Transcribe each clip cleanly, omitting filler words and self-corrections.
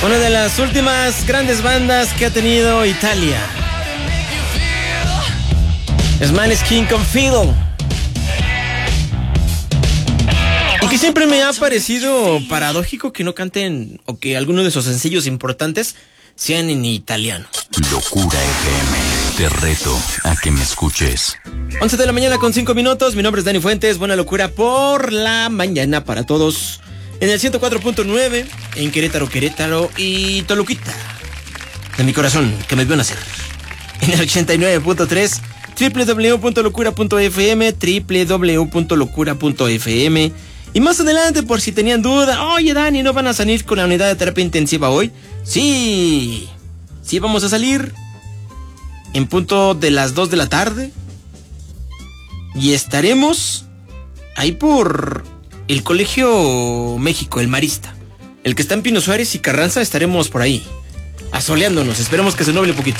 Una de las últimas grandes bandas que ha tenido Italia. Es Maneskin con Fiddle. Y que siempre me ha parecido paradójico que no canten o que algunos de sus sencillos importantes sean en italiano. Locura FM, te reto a que me escuches. 11 de la mañana con 5 minutos. Mi nombre es Dani Fuentes. Buena locura por la mañana para todos. En el 104.9, en Querétaro y Toluquita. De mi corazón, que me vio nacer. En el 89.3, www.locura.fm, www.locura.fm. Y más adelante, por si tenían duda, oye Dani, ¿no van a salir con la unidad de terapia intensiva hoy? Sí, vamos a salir en punto de las 2 de la tarde. Y estaremos ahí por el Colegio México, el Marista. El que está en Pino Suárez y Carranza, estaremos por ahí, asoleándonos. Esperemos que se nuble un poquito.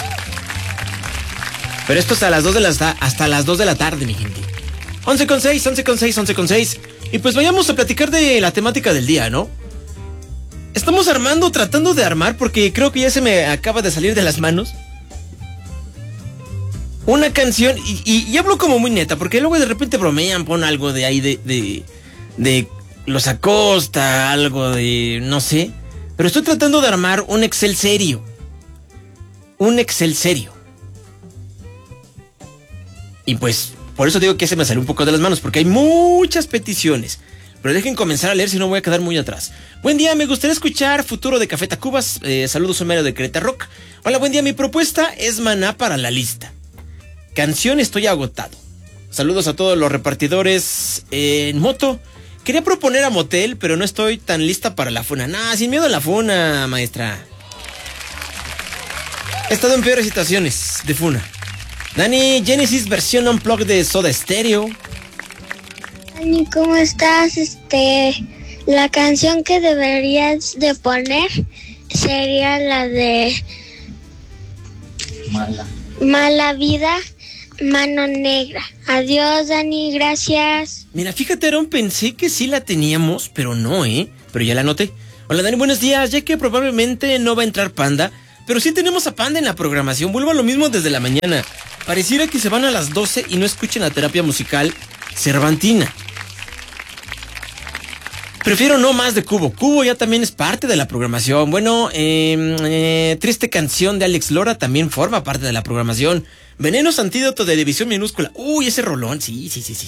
Pero esto hasta las 2 de la tarde, mi gente. 11:06. Y pues vayamos a platicar de la temática del día, ¿no? Estamos tratando de armar, porque creo que ya se me acaba de salir de las manos una canción, y hablo como muy neta, porque luego de repente bromean, pon algo de ahí de los Acosta, algo de no sé, pero estoy tratando de armar un Excel serio. Y pues por eso digo que se me salió un poco de las manos, porque hay muchas peticiones. Pero dejen comenzar a leer, si no voy a quedar muy atrás. Buen día, me gustaría escuchar Futuro de Café Tacubas. Saludos, Homero de Querétaro Rock. Hola, buen día, mi propuesta es Maná para la lista. Canción Estoy Agotado. Saludos a todos los repartidores en moto. Quería proponer a Motel, pero no estoy tan lista para la funa. Nah, sin miedo a la funa, maestra. He estado en peores situaciones de funa. Dani, Genesis versión unplugged de Soda Stereo. Dani, ¿cómo estás? La canción que deberías de poner sería la de Mala Vida, Mano Negra. Adiós, Dani, gracias. Mira, fíjate, Aaron, pensé que sí la teníamos, pero no, pero ya la anoté. Hola, Dani, buenos días. Ya que probablemente no va a entrar Panda, pero sí tenemos a Panda en la programación. Vuelvo a lo mismo desde la mañana. Pareciera que se van a las 12 y no escuchen la terapia musical cervantina. Prefiero no más de Cubo. Cubo ya también es parte de la programación. Bueno, Triste Canción de Alex Lora también forma parte de la programación. Venenos Antídoto de División Minúscula. Uy, ese rolón, sí.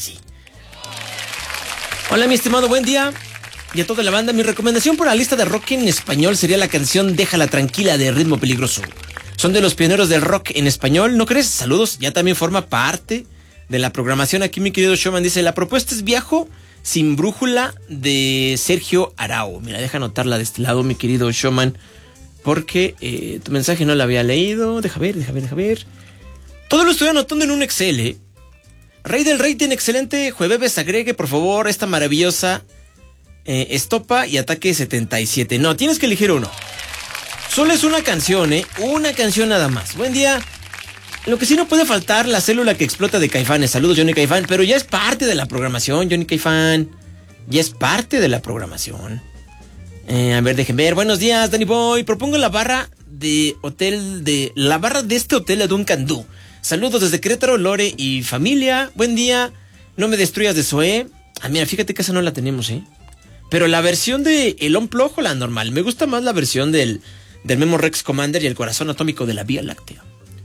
Hola, mi estimado, buen día. Y a toda la banda, mi recomendación por la lista de rock en español sería la canción Déjala Tranquila de Ritmo Peligroso. Son de los pioneros del rock en español, ¿no crees? Saludos, ya también forma parte de la programación. Aquí mi querido Showman dice, la propuesta es Viajo sin brújula de Sergio Arau. Mira, deja anotarla de este lado, mi querido Showman, porque tu mensaje no lo había leído. Deja ver. Todo lo estoy anotando en un Excel, Rey del Rating, excelente. Jueves, agregue, por favor, esta maravillosa Estopa y Ataque 77. No, tienes que elegir uno. Solo es una canción, una canción nada más. Buen día. Lo que sí no puede faltar, la célula que explota de Caifanes. Saludos, Johnny Caifán, pero ya es parte de la programación, Johnny Caifán. Ya es parte de la programación. A ver, dejen ver. Buenos días, Danny Boy. Propongo la barra de este hotel de Duncan Du. Saludos desde Querétaro, Lore y familia. Buen día. No me destruyas de Zoé. Mira, fíjate que esa no la tenemos, Pero la versión de El Unplugged o la normal. Me gusta más la versión del Memo Rex Commander y el corazón atómico de la Vía Láctea.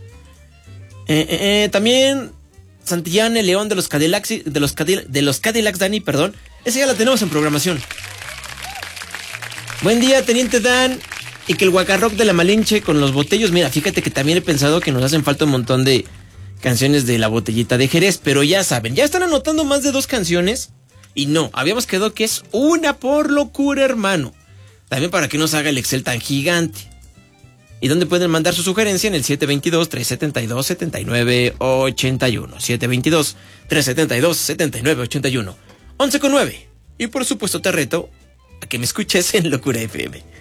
También Santillán, el León de los Cadillacs, Dani, perdón. Esa ya la tenemos en programación. Buen día, Teniente Dan. Y que el Guacarrock de la Malinche con los botellos. Mira, fíjate que también he pensado que nos hacen falta un montón de canciones de la botellita de Jerez. Pero ya saben, ya están anotando más de 2 canciones. Y no, habíamos quedado que es una por locura, hermano. También para que no se haga el Excel tan gigante. ¿Y dónde pueden mandar su sugerencia? En el 722-372-7981. 722-372-7981. 11:09. Y por supuesto te reto a que me escuches en Locura FM.